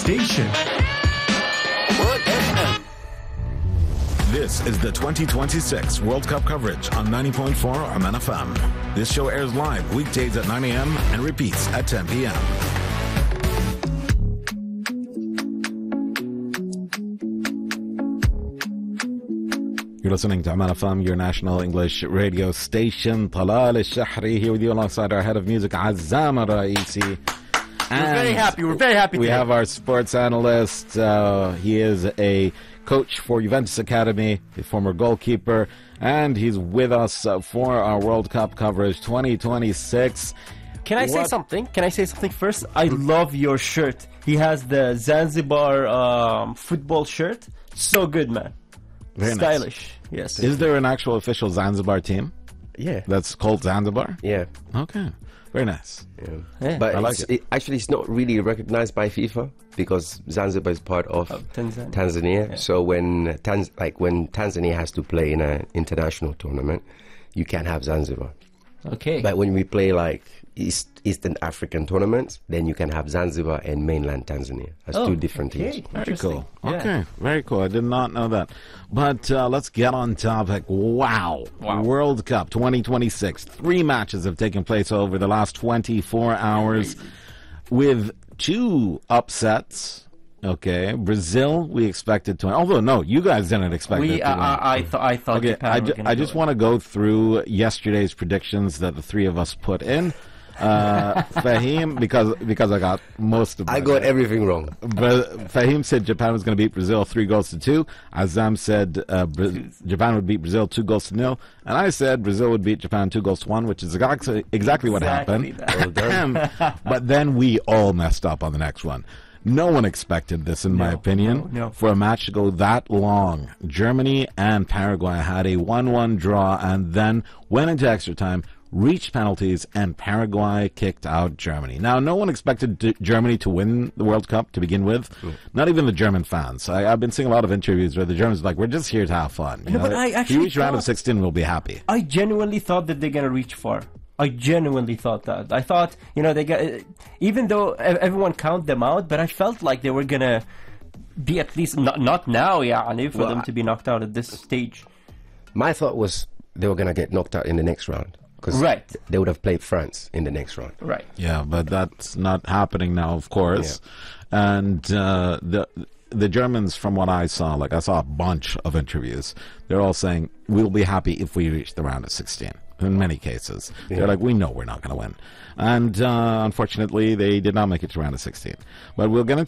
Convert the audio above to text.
station. This is the 2026 World Cup coverage on 90.4 Oman FM. This show airs live weekdays at 9 a.m. and repeats at 10 p.m. You're listening to Oman FM, your national English radio station. Talal al-Shahri here with you alongside our head of music, Azzam Raisi. We're very happy. We have our sports analyst. He is a coach for Juventus Academy, a former goalkeeper, and he's with us for our World Cup coverage 2026. Can I say something? Can I say something first? I love your shirt. He has the Zanzibar football shirt. So good, man. Very stylish. Nice. Yes. Is there an actual official Zanzibar team? Yeah. That's called Zanzibar? Yeah. Okay. Very nice. Yeah. But I like it. Actually, it's not really recognized by FIFA because Zanzibar is part of Tanzania. Yeah. So when Tanzania has to play in an international tournament, you can't have Zanzibar. Okay. But when we play like Eastern African tournaments, then you can have Zanzibar and mainland Tanzania as two different teams. Very cool. Okay, very cool. I did not know that. But let's get on topic. Wow. World Cup 2026. 3 matches have taken place over the last 24 hours with 2 upsets. Okay, Brazil, we expected to, although no, you guys didn't expect it to win. I thought okay, I just want to go through yesterday's predictions that the 3 of us put in. Fahim, because I got most of them. I got everything wrong. But Fahim said Japan was going to beat Brazil 3-2. Azam said Japan would beat Brazil 2-0. And I said Brazil would beat Japan 2-1, which is exactly what happened. But then we all messed up on the next one. No one expected this, in my opinion, for a match to go that long. Germany and Paraguay had a 1-1 draw and then went into extra time, reached penalties, and Paraguay kicked out Germany. Now, no one expected Germany to win the World Cup to begin with, not even the German fans. I've been seeing a lot of interviews where the Germans are like, we're just here to have fun. But I actually if you reach round of 16, we'll be happy. I genuinely thought that they're going to reach far. I genuinely thought that. I thought, they got, even though everyone count them out, but I felt like they were going to be at least, not now, for them to be knocked out at this stage. My thought was they were going to get knocked out in the next round. Because they would have played France in the next round. Right. Yeah, but that's not happening now, of course. Yeah. And the Germans, from what I saw, I saw a bunch of interviews, they're all saying, we'll be happy if we reach the round of 16. In many cases. They're like, we know we're not going to win. And unfortunately, they did not make it to round of 16. But we'll get into